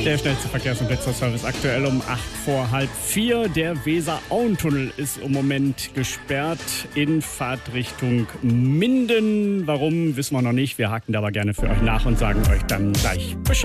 Der schnellste Verkehrs- und Blitzerservice aktuell um 3:08. Der Weser-Auentunnel ist im Moment gesperrt in Fahrtrichtung Minden. Warum, wissen wir noch nicht. Wir haken da aber gerne für euch nach und sagen euch dann gleich Bescheid.